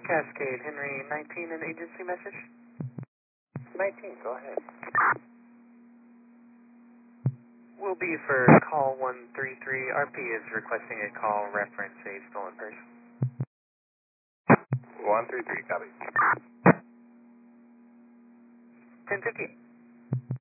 Cascade, Henry 19, an agency message? 19, go ahead. Will be for call 133. RP is requesting a call reference a stolen person. 133, copy. 1050.